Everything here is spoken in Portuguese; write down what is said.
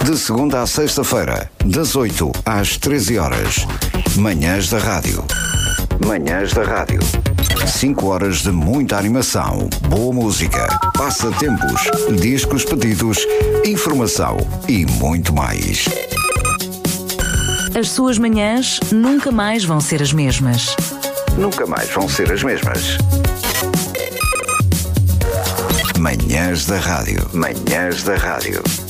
De segunda à sexta-feira, das 8 às 13 horas. Manhãs da Rádio. Manhãs da Rádio. 5 horas de muita animação, boa música, passatempos, discos pedidos, informação e muito mais. As suas manhãs nunca mais vão ser as mesmas. Nunca mais vão ser as mesmas. Manhãs da Rádio. Manhãs da Rádio.